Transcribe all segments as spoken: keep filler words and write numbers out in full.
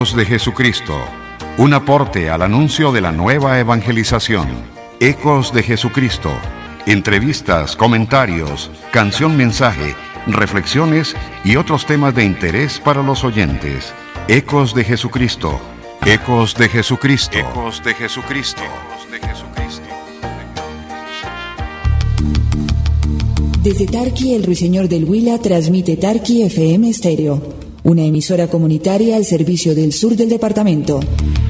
de Jesucristo, un aporte al anuncio de la nueva evangelización. Ecos de Jesucristo, entrevistas, comentarios, canción mensaje, reflexiones y otros temas de interés para los oyentes. Ecos de Jesucristo, Ecos de Jesucristo, Ecos de Jesucristo, Ecos de Jesucristo. Desde Tarqui, el Ruiseñor del Huila transmite Tarqui F M Stereo, una emisora comunitaria al servicio del sur del departamento.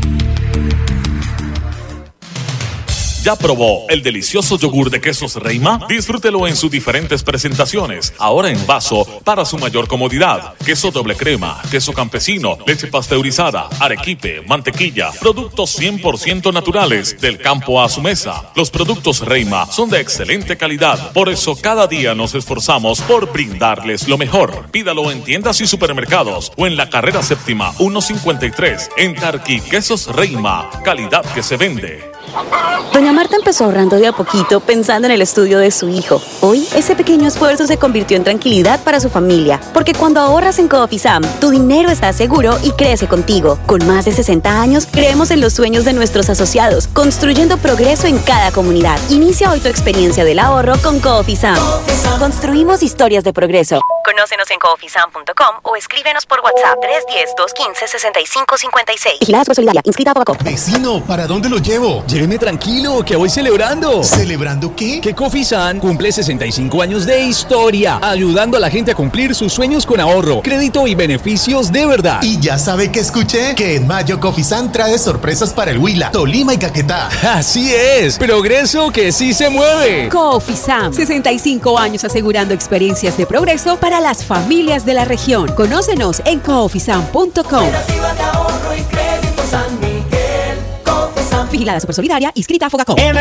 ¿Ya probó el delicioso yogur de quesos Reima? Disfrútelo en sus diferentes presentaciones, ahora en vaso para su mayor comodidad. Queso doble crema, queso campesino, leche pasteurizada, arequipe, mantequilla, productos cien por ciento naturales, del campo a su mesa. Los productos Reima son de excelente calidad, por eso cada día nos esforzamos por brindarles lo mejor. Pídalo en tiendas y supermercados o en la carrera séptima ciento cincuenta y tres. En Tarqui, quesos Reima, calidad que se vende. Doña Marta empezó ahorrando de a poquito pensando en el estudio de su hijo. Hoy, ese pequeño esfuerzo se convirtió en tranquilidad para su familia, porque cuando ahorras en Coffisam, tu dinero está seguro y crece contigo. Con más de sesenta años, creemos en los sueños de nuestros asociados, construyendo progreso en cada comunidad. Inicia hoy tu experiencia del ahorro con Coffisam. Construimos historias de progreso. Conócenos en coffisam punto com o escríbenos por WhatsApp tres uno cero, dos uno cinco, seis cinco cinco seis. Vigilada Solidaria, inscrita a Fogacop. Vecino, ¿para dónde lo llevo? Lléveme tranquilo, que voy celebrando. ¿Celebrando qué? Que Coffisam cumple sesenta y cinco años de historia, ayudando a la gente a cumplir sus sueños con ahorro, crédito y beneficios de verdad. Y ya sabe que escuché que en mayo Coffisam trae sorpresas para el Huila, Tolima y Caquetá. Así es, progreso que sí se mueve. Coffisam, sesenta y cinco años asegurando experiencias de progreso para las familias de la región. Conócenos en coffisam punto com. Vigilada Supersolidaria, inscrita a Fogacop.